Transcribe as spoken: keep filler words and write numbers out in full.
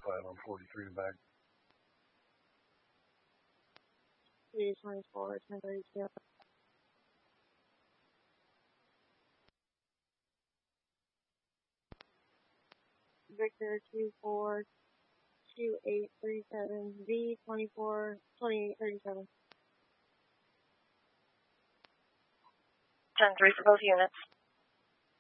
five on forty-three back. three twenty-four, ten thirty-two. Victor two four two eight three seven V twenty-four twenty-eight thirty-seven. ten three for both units.